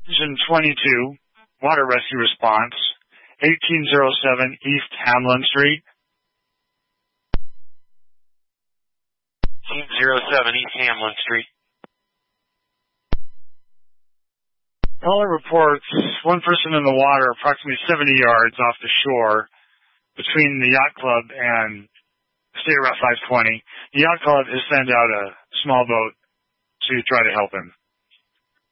Engine 22, water rescue response, 1807 East Hamlin Street. 1807 East Hamlin Street. Caller reports one person in the water approximately 70 yards off the shore between the yacht club and State Route 520. The yacht club has sent out a small boat to try to help him.